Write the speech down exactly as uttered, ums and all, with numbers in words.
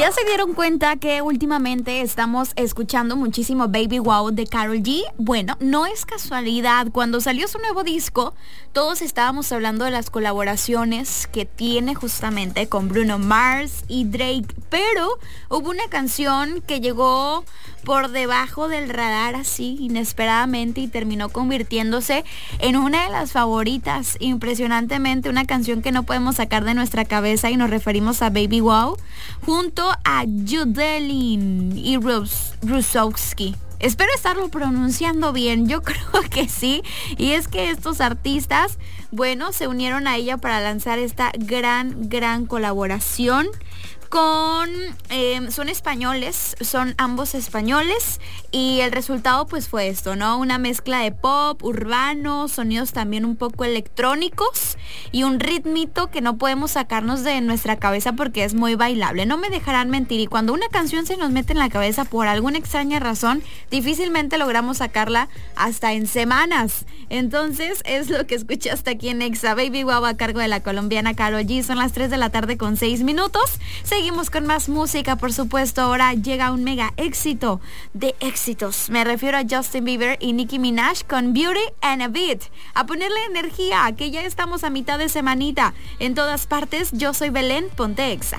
Ya se dieron cuenta que últimamente estamos escuchando muchísimo Baby Wow de Karol G. Bueno, no es casualidad. Cuando salió su nuevo disco, todos estábamos hablando de las colaboraciones que tiene justamente con Bruno Mars y Drake. Pero hubo una canción que llegó por debajo del radar así inesperadamente y terminó convirtiéndose en una de las favoritas. Impresionantemente, una canción que no podemos sacar de nuestra cabeza, y nos referimos a Baby Wow, junto a Judelin y Rus- Rusowski. Espero estarlo pronunciando bien, yo creo que sí. Y es que estos artistas, bueno, se unieron a ella para lanzar esta gran, gran colaboración con, eh, son españoles, son ambos españoles, y el resultado pues fue esto, ¿no? Una mezcla de pop, urbano, sonidos también un poco electrónicos y un ritmito que no podemos sacarnos de nuestra cabeza porque es muy bailable, no me dejarán mentir, y cuando una canción se nos mete en la cabeza por alguna extraña razón, difícilmente logramos sacarla hasta en semanas. Entonces es lo que escuchaste aquí en Exa. Baby Wow a cargo de la colombiana Karol G. Son las tres de la tarde con seis minutos. Seguimos con más música, por supuesto. Ahora llega un mega éxito de éxitos. Me refiero a Justin Bieber y Nicki Minaj con Beauty and a Beat. A ponerle energía, que ya estamos a mitad de semanita. En todas partes, yo soy Belén, ponte Exa.